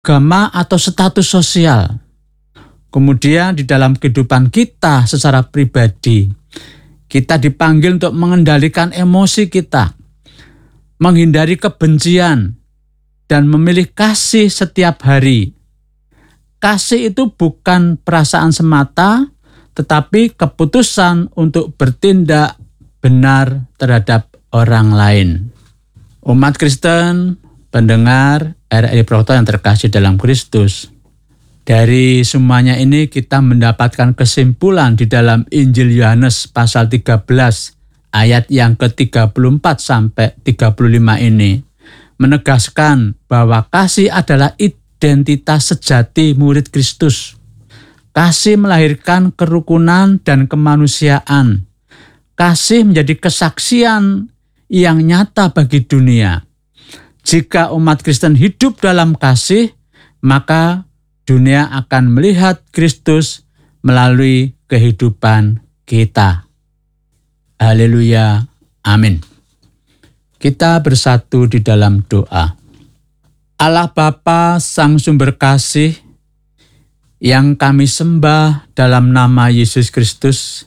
agama atau status sosial. Kemudian di dalam kehidupan kita secara pribadi, kita dipanggil untuk mengendalikan emosi kita, menghindari kebencian, dan memilih kasih setiap hari. Kasih itu bukan perasaan semata, tetapi keputusan untuk bertindak benar terhadap orang lain. Umat Kristen, pendengar RRI Proto yang terkasih dalam Kristus, dari semuanya ini kita mendapatkan kesimpulan di dalam Injil Yohanes pasal 13 ayat yang ke-34 sampai 35 ini menegaskan bahwa kasih adalah identitas sejati murid Kristus. Kasih melahirkan kerukunan dan kemanusiaan. Kasih menjadi kesaksian yang nyata bagi dunia. Jika umat Kristen hidup dalam kasih, maka dunia akan melihat Kristus melalui kehidupan kita. Haleluya. Amin. Kita bersatu di dalam doa. Allah Bapa, Sang Sumber Kasih, yang kami sembah dalam nama Yesus Kristus,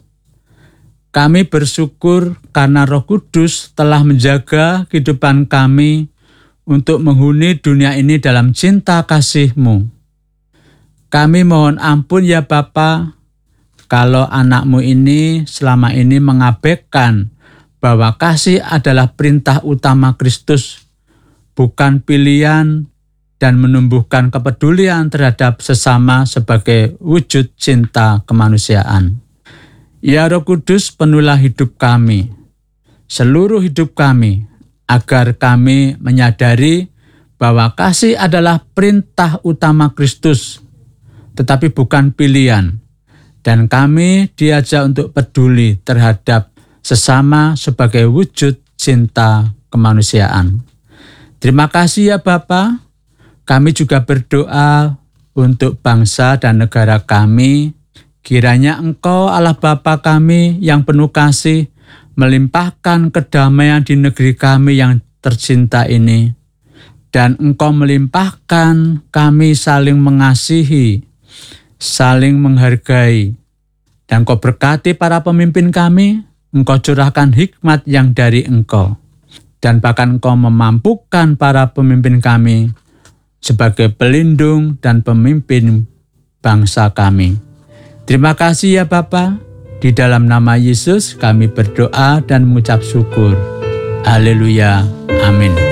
kami bersyukur karena Roh Kudus telah menjaga kehidupan kami untuk menghuni dunia ini dalam cinta kasih-Mu. Kami mohon ampun ya Bapa, kalau anak-Mu ini selama ini mengabaikan bahwa kasih adalah perintah utama Kristus, bukan pilihan, dan menumbuhkan kepedulian terhadap sesama sebagai wujud cinta kemanusiaan. Ya Roh Kudus, penuhilah hidup kami, seluruh hidup kami, agar kami menyadari bahwa kasih adalah perintah utama Kristus, tetapi bukan pilihan, dan kami diajak untuk peduli terhadap sesama sebagai wujud cinta kemanusiaan. Terima kasih ya Bapa. Kami juga berdoa untuk bangsa dan negara kami. Kiranya Engkau Allah Bapa kami yang penuh kasih melimpahkan kedamaian di negeri kami yang tercinta ini. Dan Engkau melimpahkan kami saling mengasihi, saling menghargai. Dan Engkau berkati para pemimpin kami, Engkau curahkan hikmat yang dari Engkau. Dan bahkan Engkau memampukan para pemimpin kami sebagai pelindung dan pemimpin bangsa kami. Terima kasih ya Bapa. Di dalam nama Yesus kami berdoa dan mengucap syukur. Haleluya. Amin.